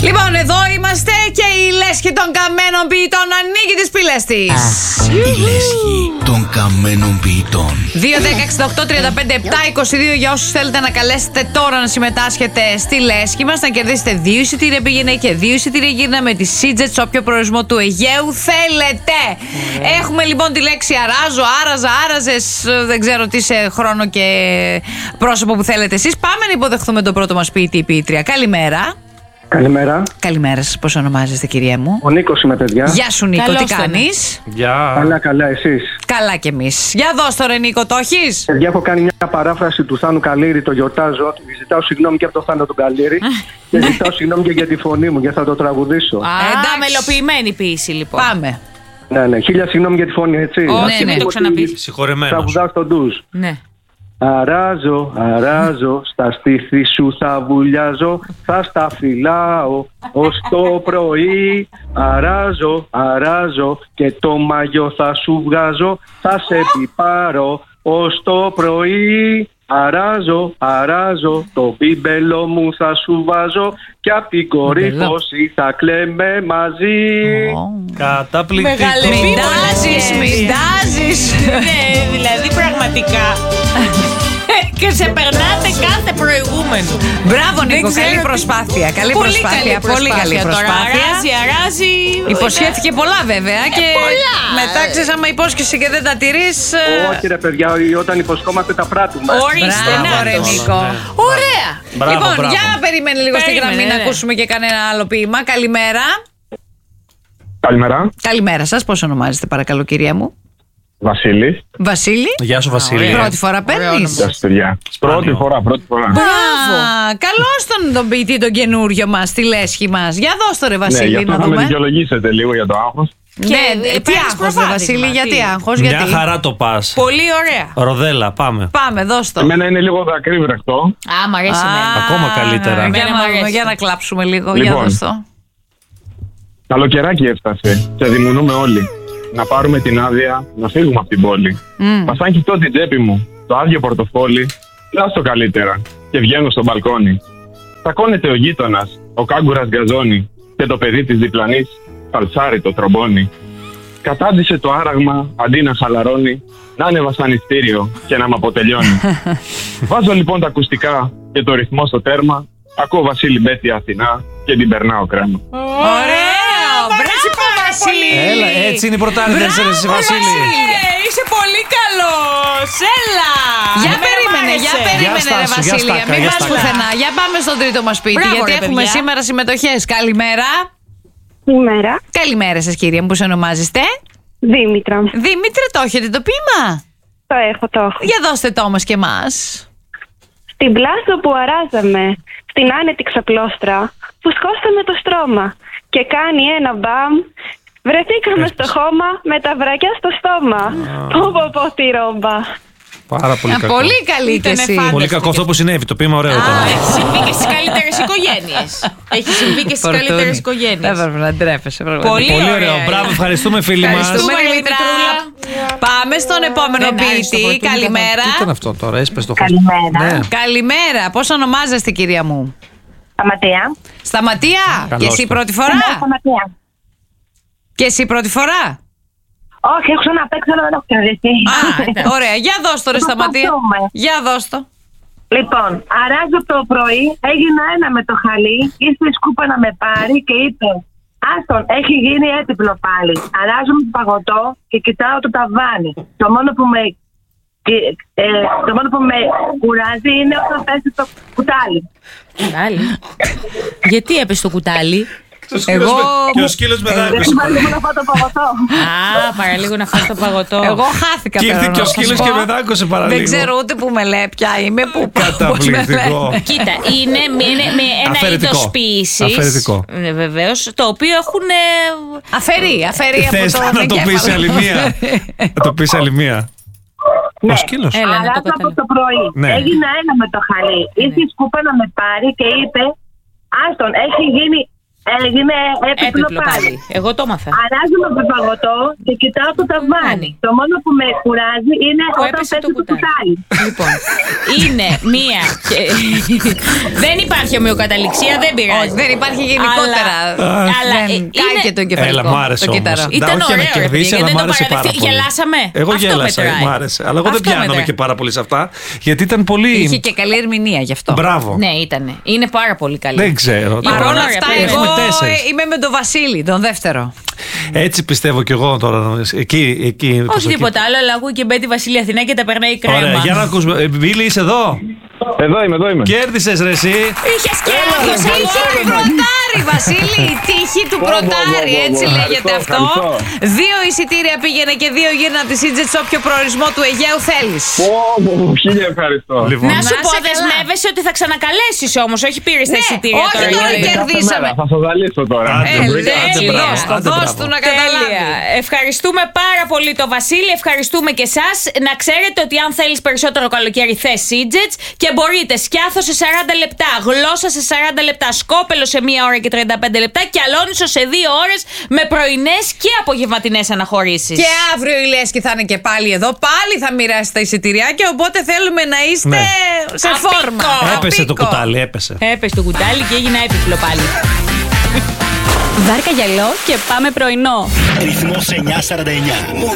Λοιπόν, εδώ είμαστε και η λέσχη των καμένων ποιητών ανοίγει τις πύλες της. Η λέσχη των καμένων ποιητών. 2-10-68-35-7-22 για όσους θέλετε να καλέσετε τώρα να συμμετάσχετε στη λέσχη μας, να κερδίσετε 2 εισιτήρια πήγαινε και 2 εισιτήρια γύρνα με τη Seajet σε όποιο προορισμό του Αιγαίου θέλετε. Έχουμε λοιπόν τη λέξη αράζω, άραζα, άραζες, δεν ξέρω τι σε χρόνο και πρόσωπο που θέλετε εσείς. Πάμε να υποδεχθούμε τον πρώτο μας ποιητή ή ποιήτρια. Καλημέρα. Καλημέρα. Καλημέρα σας, πώς ονομάζεστε κυρία μου? Ο Νίκος είμαι, παιδιά. Γεια σου Νίκο, Καλώς τι κάνεις? Γεια. Καλά, καλά, εσείς? Καλά κι εμείς. Για δώσ' το ρε Νίκο, το έχεις? Παιδιά, έχω κάνει μια παράφραση του Θάνου Καλήρη, το γιορτάζω. Ζητάω συγγνώμη και από το Θάνο τον Καλήρη. Και ζητάω συγγνώμη και για τη φωνή μου, γιατί θα το τραγουδήσω. Εντάξει. Μελοποιημένη ποίηση λοιπόν. Πάμε. Ναι, χίλια συγγνώμη για τη φωνή, έτσι. Όχι, ναι. μην το ξαναπείς. Συγχωρεμένος. Τραγουδάω στο ντουζ. Ναι. Αράζω, αράζω, στα στήθη σου θα βουλιάζω, θα στα φυλάω ως το πρωί. Αράζω, αράζω και το μαγιό θα σου βγάζω, θα σε πιπάρω ως το πρωί. Αράζω, αράζω, το μπίμπελο μου θα σου βάζω και απ' την κορύφωση θα κλαίμε μαζί. Καταπληκτικό. Μοιντάζεις, μοιντάζεις. Ναι, δηλαδή πραγματικά. Και σε περνάτε κάθε προηγούμενο. Μπράβο Νίκο, καλή προσπάθεια. Καλή προσπάθεια, πολύ καλή προσπάθεια. Αράζει. Υποσχέθηκε πολλά βέβαια και πολλά. μετά ξέρεις άμα υπόσχεσαι και δεν τα τηρείς. Όχι ρε παιδιά, όταν υποσχόμαστε τα πράττουμε. Ορίστε, Μπράβο να ρε το. Νίκο. Ωραία. Μπράβο, Λοιπόν, μπράβο. για να περιμένει λίγο στη Περίμενε, γραμμή να ναι. ακούσουμε και κανένα άλλο ποίημα. Καλημέρα. Καλημέρα. Καλημέρα σας, πώς ονομάζεστε παρακαλώ κυρία μου? Βασίλης. Βασίλη. Γεια σου Βασίλη. Πρώτη φορά παίρνεις? Γεια σας, παιδιά. Πρώτη φορά. Μπράβο. Καλώς τον ποιητή τον καινούριο μας, στη λέσχη μας. Για δώσ' το ρε Βασίλη να δούμε. δικαιολογήσετε λίγο για το άγχος. Ναι, τι παίρνεις άγχος ρε προβάδισμα, Βασίλη, γιατί τι? άγχος, Μια γιατί? χαρά το πας. Πολύ ωραία. Ροδέλα, πάμε. Πάμε, δώσ' το. Εμένα είναι λίγο δακρύβρεχτο. Α, μ' αρέσει εμένα. Ακόμα καλύτερα. Για Εμένα να, μ' δούμε, αρέσει. για να κλάψουμε λίγο, Λοιπόν. για δώσ' το. Καλοκαιράκι έφτασε και δημιουργούμε όλοι. Να πάρουμε την άδεια, να φύγουμε από την πόλη. Μας αν κοιτώ την τσέπη μου, το άδειο πορτοφόλι, λάστο καλύτερα και βγαίνω στο μπαλκόνι. Τσακώνεται ο γείτονας, ο κάγκουρας γκαζώνει και το παιδί της διπλανής φαλσάρει το τρομπόνι. Κατάντησε το άραγμα αντί να χαλαρώνει, να είναι βασανιστήριο και να μ' αποτελειώνει. Βάζω λοιπόν τα ακουστικά και το ρυθμό στο τέρμα, ακούω Βασίλη Μπέτη Αθηνά και την περνάω κρέμα. Ωραίο, μπράβο Βασίλη. Έλα, έτσι είναι η πρωτάρνητα της Βασίλη. Είσαι πολύ καλός. Έλα. Για Εμένα μ' περίμενε, άρεσε. για περίμενε ρε στάσου, για Βασίλη. στάκα, Μην για πας στάκα. πουθενά. Για πάμε στον τρίτο μας σπίτι, Μπράβο, γιατί ρε, έχουμε παιδιά. σήμερα συμμετοχές. Καλημέρα. Καλημέρα. Καλημέρα σας κυρία μου, πώς ονομάζεστε? Δήμητρα. Δήμητρα, το έχετε το ποίημα? Το έχω, το έχω. Για δώστε το όμως και εμάς. Στην πλάστο που αράζαμε, στην άνετη ξαπλώστρα, που σκόσαμε το στρώμα και κάνει ένα μπαμ, βρεθήκαμε στο χώμα με τα βρακιά στο στόμα. Πω τη ρόμπα. Πάρα πολύ κακό. Πολύ καλή και Ήτανε εσύ. φάνταστο. Πολύ κακό αυτό που συνέβη. Το ποίημα ωραίο ήταν. Έχει συμβεί και στις καλύτερες οικογένειες. Έχει συμβεί και στις Φορτούνη. καλύτερες Δεν οικογένειες. πρέπει να ντρέπεσαι. πραγματικά. Πολύ Πολύ ωραία. ωραίο. Μπράβο, ευχαριστούμε φίλοι μας. Ευχαριστούμε Δημητρά. Δημητρά. Πάμε στον επόμενο Δεν άρεσε το ποιητή. φορτούνι Καλημέρα. Τι ήταν αυτό τώρα, έσπες το Καλημέρα. Ναι. Καλημέρα. Πώς ονομάζεστε κυρία μου? Σταματία. Σταματία. Καλώς Και εσύ το. πρώτη φορά? Σταματία. Και εσύ πρώτη φορά? Όχι, έχω ξαναπέξει, αλλά δεν έχω κερδίσει. Α, ωραία. Για δώσ' το ρε Σταματία. Προσπαθούμε. Για δώσ' το. Λοιπόν, αράζω το πρωί, έγινα ένα με το χαλί, ήρθε η σκούπα να με πάρει και είπε «Άστον, έχει γίνει έτυπλο πάλι. Αράζω με το παγωτό και κοιτάω το ταβάνι. Το μόνο που με κουράζει είναι όταν πέσει το κουτάλι». Κουτάλι. Γιατί έπεσε το κουτάλι? Εγώ- Και ο σκύλος με δάκρυσε. Δεν πάρει να φάω το παγωτό. Α, παραλίγο να φας το παγωτό. Εγώ χάθηκα. Και ήρθε θέλω και ο να σας σκύλος πω. και με δάκωσε παραλίγο. Δεν ξέρω ούτε που με λέει πια είμαι. Καταπληκτικό. Κοίτα, είναι με ένα Αφαιρετικό. είδος ποίησης. Αφαιρετικό. Βεβαίως, το οποίο έχουν. Αφαιρεί από Θες το να το πεις εγκέφαλο. άλλη μία? Να το πεις άλλη μία. Ο σκύλος. Έλα, να το Αράζω από καταλάβω. το πρωί. Ναι. Έγινα ένα με το χαλί. Ήρθε η σκούπα να με πάρει και είπε «Άστον, έχει γίνει Έγινε έπιπλο πάλι. Εγώ το έμαθα. Αράζομαι από το παγωτό και κοιτάω το ταβάνι. Το μόνο που με κουράζει είναι Που όταν έπεσε πέσει το το κουτάλι. Λοιπόν, είναι μία. Δεν υπάρχει ομοιοκαταληξία, δεν πειράζει. Όχι, δεν υπάρχει γενικότερα. Αλλά Κάηκε το εγκεφαλικό. Έλα, μ' άρεσε το όμως. κύτταρο. Ήταν Όχι για να ωραίο, κερδίσει, ρε, αλλά γιατί μ' δεν το άρεσε πάρα παραδεχτεί. πολύ. Γελάσαμε. Εγώ Αυτό γέλασα, μετράει. μ' άρεσε. Αλλά εγώ δεν Αυτό πιάνομαι μετράει. και πάρα πολύ σε αυτά, γιατί ήταν πολύ. Είχε και καλή ερμηνεία γι' αυτό. Μπράβο. Ναι, ήτανε. Είναι πάρα πολύ καλή. Δεν ξέρω. Παρ' Παρ' όλα Ωραία, αυτά, παιδιά. εγώ Έχουμε 4. είμαι με τον Βασίλη, τον δεύτερο. Έτσι πιστεύω κι εγώ τώρα. Εκεί. Όχι τίποτα άλλο, αλλά ακούω και Μπέτη Βασίλη Αθηνά και τα περνάει κρέμα. Ωραία, για να ακούσουμε. Μπίλη, είσαι εδώ. Εδώ είμαι. Κέρδισες ρε εσύ. Είχες και άγχος, Τύχη του πρωτάρι, Βασίλη! Η τύχη του πρωτάρι, έτσι λέγεται αυτό. 2 εισιτήρια πήγαινε και 2 γύρνα από τη Σίτζετ σε όποιο προορισμό του Αιγαίου θέλεις. Χίλια ευχαριστώ. Λοιπόν, Να σου Να πω, σε καλά. δεσμεύεσαι ότι θα ξανακαλέσεις όμως, όχι πήρες τα Ναι, εισιτήρια όχι τώρα. τώρα για να- κερδίσαμε. Θα σας ζαλίσω τώρα. Άντε, Άντε, μπράβο, άντε, δώσ' μπράβο. του να Τέλεια. καταλάβει. Ευχαριστούμε πάρα πολύ τον Βασίλη, ευχαριστούμε και εσάς. Να ξέρετε ότι αν θέλεις περισσότερο καλοκαίρι θες Σίτζετς και μπορείτε σκιάθο σε 40 λεπτά, γλώσσα σε 40 λεπτά, σκόπελο σε 1 ώρα και 35 λεπτά και αλόνισο σε 2 ώρες με πρωινές και απογευματινές αναχωρήσεις. Και αύριο η Λέσχη θα είναι και πάλι εδώ. Πάλι θα μοιράσει τα εισιτηριάκια. Οπότε θέλουμε να είστε Ναι. σε Απίκο. φόρμα. Έπεσε το Απίκο. κουτάλι, έπεσε. Έπεσε το κουτάλι και έγινα έπιπλο πάλι. Βάρκα γυαλό και πάμε πρωινό. Ρυθμός 949.